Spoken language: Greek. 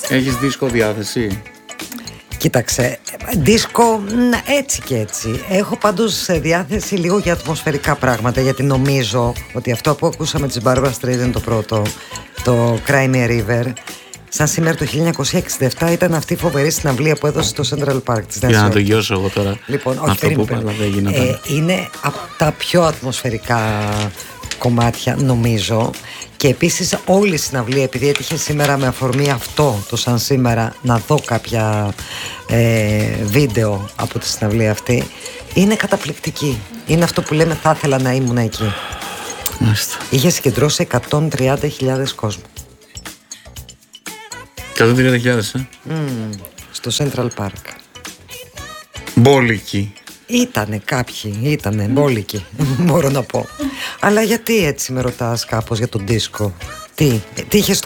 Έχεις δίσκο διάθεση? Κοίταξε, δίσκο έτσι και έτσι. Έχω πάντως σε διάθεση λίγο για ατμοσφαιρικά πράγματα, γιατί νομίζω ότι αυτό που ακούσαμε της Barbra Streisand είναι το πρώτο, το Cry Me a River. Σαν σήμερα το 1967 ήταν αυτή η φοβερή συναυλία που έδωσε στο Central Park της Νέας Για να το Υόρκης. γιώσω εγώ τώρα. Λοιπόν, όχι, αυτό που είπα, αλλά δεν γίνεται. είναι από τα πιο ατμοσφαιρικά κομμάτια, νομίζω. Και επίσης όλη η συναυλία, επειδή έτυχε σήμερα με αφορμή αυτό το σαν σήμερα να δω κάποια βίντεο από τη συναυλία αυτή, είναι καταπληκτική. Είναι αυτό που λέμε θα ήθελα να ήμουν εκεί. Μάλιστα. Είχε συγκεντρώσει 130.000 κόσμο 130.000, στο Central Park. Μπόλικοι. Ήτανε κάποιοι, ήτανε μπόλικοι, μπορώ να πω. Αλλά γιατί έτσι με ρωτάς κάπως για τον δίσκο? Τι είχε στο